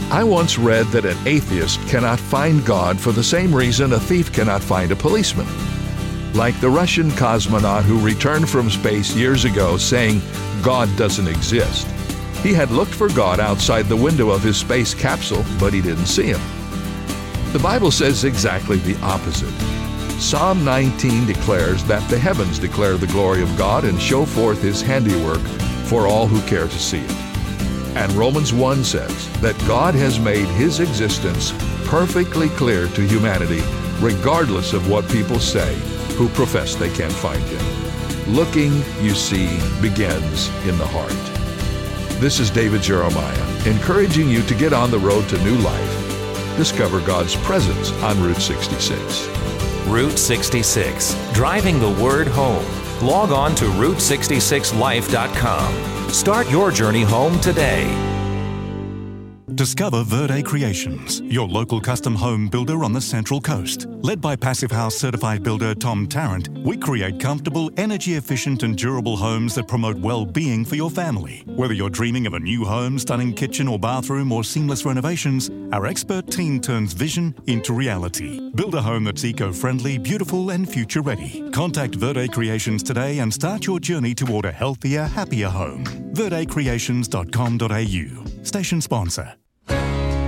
I once read that an atheist cannot find God for the same reason a thief cannot find a policeman. Like the Russian cosmonaut who returned from space years ago saying God doesn't exist. He had looked for God outside the window of his space capsule, but he didn't see him. The Bible says exactly the opposite. Psalm 19 declares that the heavens declare the glory of God and show forth His handiwork for all who care to see it. And Romans 1 says that God has made His existence perfectly clear to humanity, regardless of what people say who profess they can't find Him. Looking, you see, begins in the heart. This is David Jeremiah, encouraging you to get on the road to new life. Discover God's presence on Route 66. Route 66, driving the word home. Log on to Route66Life.com. Start your journey home today. Discover Verde Creations, your local custom home builder on the Central Coast. Led by Passive House certified builder Tom Tarrant, we create comfortable, energy-efficient and durable homes that promote well-being for your family. Whether you're dreaming of a new home, stunning kitchen or bathroom, or seamless renovations, our expert team turns vision into reality. Build a home that's eco-friendly, beautiful and future-ready. Contact Verde Creations today and start your journey toward a healthier, happier home. verdecreations.com.au. Station sponsor.